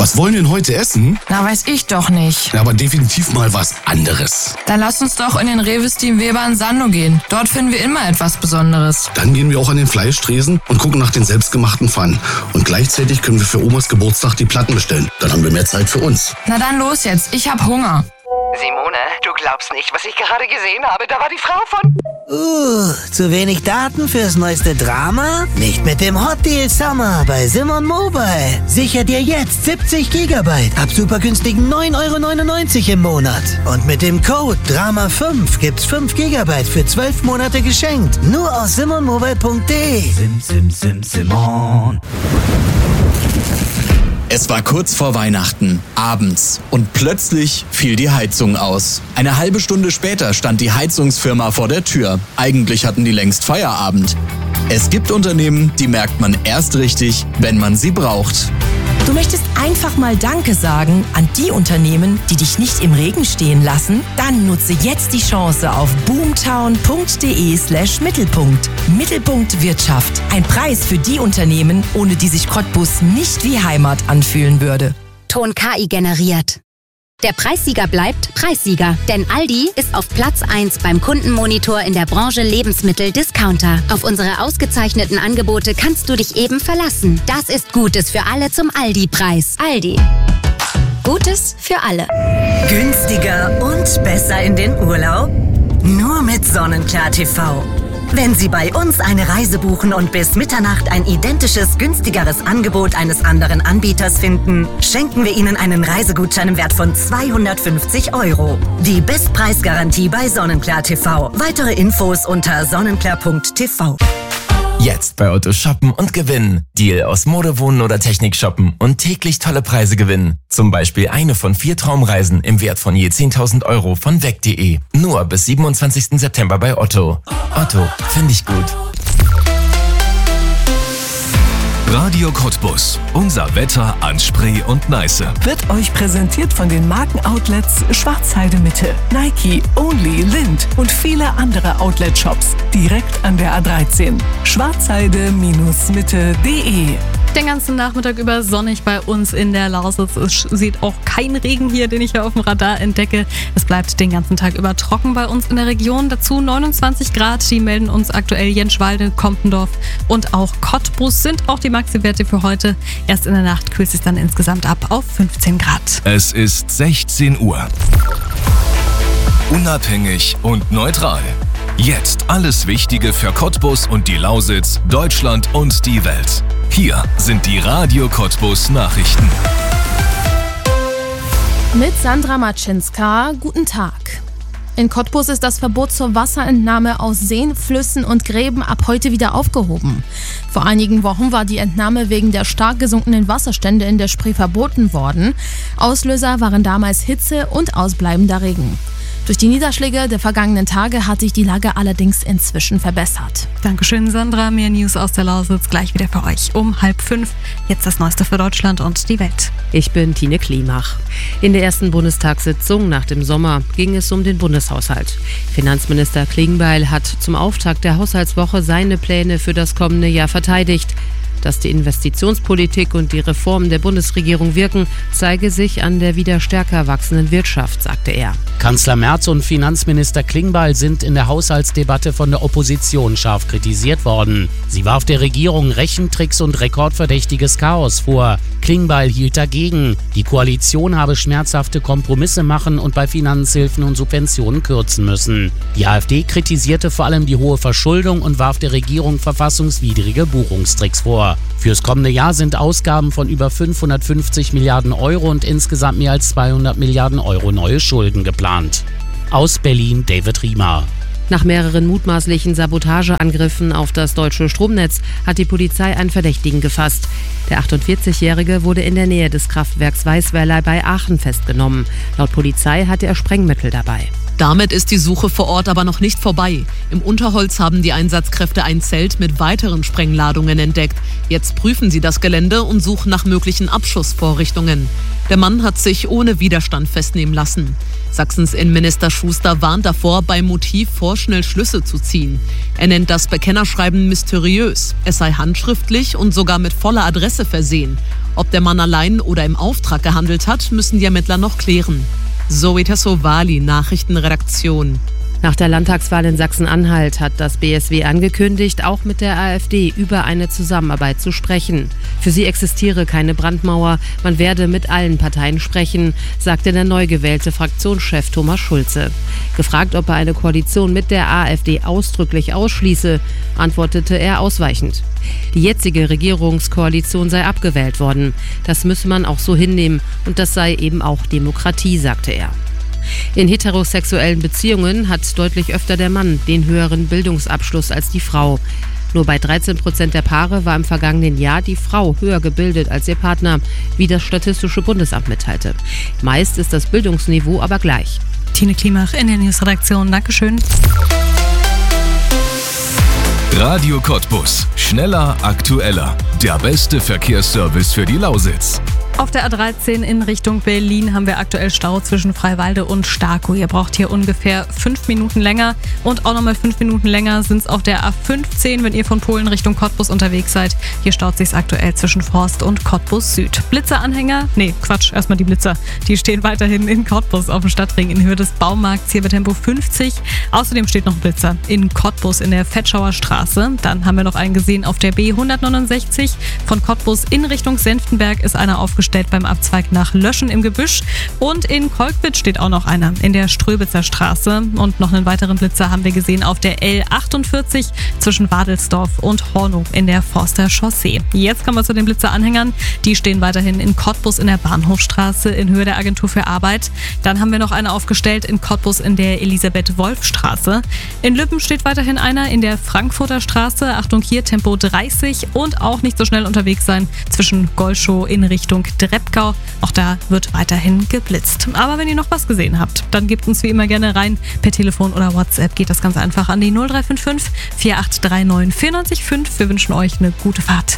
Was wollen wir denn heute essen? Na, weiß ich doch nicht. Ja, aber definitiv mal was anderes. Dann lass uns doch in den Rewe Steam Weber in Sando gehen. Dort finden wir immer etwas Besonderes. Dann gehen wir auch an den Fleischtresen und gucken nach den selbstgemachten Pfannen. Und gleichzeitig können wir für Omas Geburtstag die Platten bestellen. Dann haben wir mehr Zeit für uns. Na dann los jetzt, ich hab Hunger. Simone, du glaubst nicht, was ich gerade gesehen habe. Da war die Frau von... Zu wenig Daten fürs neueste Drama? Nicht mit dem Hot Deal Summer bei Simon Mobile. Sicher dir jetzt 70 GB ab super günstigen 9,99 € im Monat. Und mit dem Code DRAMA5 gibt's 5 GB für 12 Monate geschenkt. Nur aus simonmobile.de. Simon. Es war kurz vor Weihnachten, abends, und plötzlich fiel die Heizung aus. Eine halbe Stunde später stand die Heizungsfirma vor der Tür. Eigentlich hatten die längst Feierabend. Es gibt Unternehmen, die merkt man erst richtig, wenn man sie braucht. Du möchtest einfach mal Danke sagen an die Unternehmen, die dich nicht im Regen stehen lassen? Dann nutze jetzt die Chance auf boomtown.de/Mittelpunkt. Mittelpunkt Wirtschaft. Ein Preis für die Unternehmen, ohne die sich Cottbus nicht wie Heimat anfühlen würde. Ton KI generiert. Der Preissieger bleibt Preissieger, denn Aldi ist auf Platz 1 beim Kundenmonitor in der Branche Lebensmittel-Discounter. Auf unsere ausgezeichneten Angebote kannst du dich eben verlassen. Das ist Gutes für alle zum Aldi-Preis. Aldi. Gutes für alle. Günstiger und besser in den Urlaub? Nur mit Sonnenklar TV. Wenn Sie bei uns eine Reise buchen und bis Mitternacht ein identisches, günstigeres Angebot eines anderen Anbieters finden, schenken wir Ihnen einen Reisegutschein im Wert von 250 €. Die Bestpreisgarantie bei Sonnenklar TV. Weitere Infos unter sonnenklar.tv. Jetzt bei Otto shoppen und gewinnen. Deal aus Mode, Wohnen oder Technik shoppen und täglich tolle Preise gewinnen. Zum Beispiel eine von 4 Traumreisen im Wert von je 10.000 € von weg.de. Nur bis 27. September bei Otto. Otto, finde ich gut. Radio Cottbus. Unser Wetter an Spree und Neiße. Wird euch präsentiert von den Markenoutlets Schwarzheide Mitte, Nike, Only, Lind und viele andere Outlet-Shops direkt an der A13. Schwarzheide-mitte.de. Den ganzen Nachmittag über sonnig bei uns in der Lausitz. Es sieht auch kein Regen hier, den ich hier auf dem Radar entdecke. Es bleibt den ganzen Tag über trocken bei uns in der Region. Dazu 29 Grad. Die melden uns aktuell Jenschwalde, Kompendorf und auch Cottbus sind auch die Maxi-Werte für heute. Erst in der Nacht kühlt es sich dann insgesamt ab auf 15 Grad. Es ist 16 Uhr. Unabhängig und neutral. Jetzt alles Wichtige für Cottbus und die Lausitz, Deutschland und die Welt. Hier sind die Radio Cottbus Nachrichten. Mit Sandra Matschinska, guten Tag. In Cottbus ist das Verbot zur Wasserentnahme aus Seen, Flüssen und Gräben ab heute wieder aufgehoben. Vor einigen Wochen war die Entnahme wegen der stark gesunkenen Wasserstände in der Spree verboten worden. Auslöser waren damals Hitze und ausbleibender Regen. Durch die Niederschläge der vergangenen Tage hat sich die Lage allerdings inzwischen verbessert. Dankeschön, Sandra. Mehr News aus der Lausitz gleich wieder für euch um 4:30. Jetzt das Neueste für Deutschland und die Welt. Ich bin Tine Klimach. In der ersten Bundestagssitzung nach dem Sommer ging es um den Bundeshaushalt. Finanzminister Klingbeil hat zum Auftakt der Haushaltswoche seine Pläne für das kommende Jahr verteidigt. Dass die Investitionspolitik und die Reformen der Bundesregierung wirken, zeige sich an der wieder stärker wachsenden Wirtschaft, sagte er. Kanzler Merz und Finanzminister Klingbeil sind in der Haushaltsdebatte von der Opposition scharf kritisiert worden. Sie warf der Regierung Rechentricks und rekordverdächtiges Chaos vor. Klingbeil hielt dagegen. Die Koalition habe schmerzhafte Kompromisse machen und bei Finanzhilfen und Subventionen kürzen müssen. Die AfD kritisierte vor allem die hohe Verschuldung und warf der Regierung verfassungswidrige Buchungstricks vor. Fürs kommende Jahr sind Ausgaben von über 550 Milliarden Euro und insgesamt mehr als 200 Milliarden Euro neue Schulden geplant. Aus Berlin David Riemer. Nach mehreren mutmaßlichen Sabotageangriffen auf das deutsche Stromnetz hat die Polizei einen Verdächtigen gefasst. Der 48-Jährige wurde in der Nähe des Kraftwerks Weißweiler bei Aachen festgenommen. Laut Polizei hatte er Sprengmittel dabei. Damit ist die Suche vor Ort aber noch nicht vorbei. Im Unterholz haben die Einsatzkräfte ein Zelt mit weiteren Sprengladungen entdeckt. Jetzt prüfen sie das Gelände und suchen nach möglichen Abschussvorrichtungen. Der Mann hat sich ohne Widerstand festnehmen lassen. Sachsens Innenminister Schuster warnt davor, beim Motiv vorschnell Schlüsse zu ziehen. Er nennt das Bekennerschreiben mysteriös. Es sei handschriftlich und sogar mit voller Adresse versehen. Ob der Mann allein oder im Auftrag gehandelt hat, müssen die Ermittler noch klären. Zoe Tassovali, Nachrichtenredaktion. Nach der Landtagswahl in Sachsen-Anhalt hat das BSW angekündigt, auch mit der AfD über eine Zusammenarbeit zu sprechen. Für sie existiere keine Brandmauer, man werde mit allen Parteien sprechen, sagte der neu gewählte Fraktionschef Thomas Schulze. Gefragt, ob er eine Koalition mit der AfD ausdrücklich ausschließe, antwortete er ausweichend. Die jetzige Regierungskoalition sei abgewählt worden. Das müsse man auch so hinnehmen und das sei eben auch Demokratie, sagte er. In heterosexuellen Beziehungen hat deutlich öfter der Mann den höheren Bildungsabschluss als die Frau. Nur bei 13% der Paare war im vergangenen Jahr die Frau höher gebildet als ihr Partner, wie das Statistische Bundesamt mitteilte. Meist ist das Bildungsniveau aber gleich. Tine Klimach in der Newsredaktion. Dankeschön. Radio Cottbus. Schneller, aktueller. Der beste Verkehrsservice für die Lausitz. Auf der A13 in Richtung Berlin haben wir aktuell Stau zwischen Freiwalde und Starkow. Ihr braucht hier ungefähr 5 Minuten länger und auch nochmal 5 Minuten länger sind es auf der A15, wenn ihr von Polen Richtung Cottbus unterwegs seid. Hier staut sich aktuell zwischen Forst und Cottbus Süd. Blitzeranhänger? Nee, Quatsch, erstmal die Blitzer. Die stehen weiterhin in Cottbus auf dem Stadtring in Höhe des Baumarkts hier bei Tempo 50. Außerdem steht noch ein Blitzer in Cottbus in der Fetschauer Straße. Dann haben wir noch einen gesehen auf der B169. Von Cottbus in Richtung Senftenberg ist einer aufgestellt beim Abzweig nach Löschen im Gebüsch. Und in Kolkwitz steht auch noch einer in der Ströbitzer Straße. Und noch einen weiteren Blitzer haben wir gesehen auf der L48 zwischen Wadelsdorf und Hornow in der Forster Chaussee. Jetzt kommen wir zu den Blitzeranhängern. Die stehen weiterhin in Cottbus in der Bahnhofstraße in Höhe der Agentur für Arbeit. Dann haben wir noch eine aufgestellt in Cottbus in der Elisabeth-Wolf-Straße. In Lübben steht weiterhin einer in der Frankfurter Straße. Achtung hier, Tempo 30 und auch nicht so schnell unterwegs sein zwischen Golschow in Richtung Drepkau. Auch da wird weiterhin geblitzt. Aber wenn ihr noch was gesehen habt, dann gebt uns wie immer gerne rein. Per Telefon oder WhatsApp geht das ganz einfach an die 0355 4839 94,5. Wir wünschen euch eine gute Fahrt.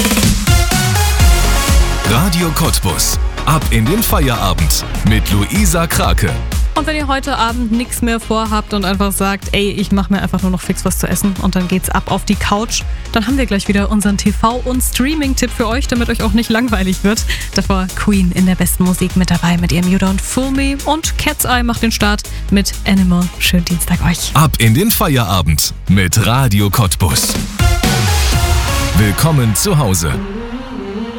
Radio Cottbus. Ab in den Feierabend mit Luisa Krake. Und wenn ihr heute Abend nichts mehr vorhabt und einfach sagt, ey, ich mache mir einfach nur noch fix was zu essen und dann geht's ab auf die Couch, dann haben wir gleich wieder unseren TV- und Streaming-Tipp für euch, damit euch auch nicht langweilig wird. Davor Queen in der besten Musik mit dabei mit ihrem You Don't Fool Me und Cat's Eye macht den Start mit Animal. Schönen Dienstag euch. Ab in den Feierabend mit Radio Cottbus. Willkommen zu Hause.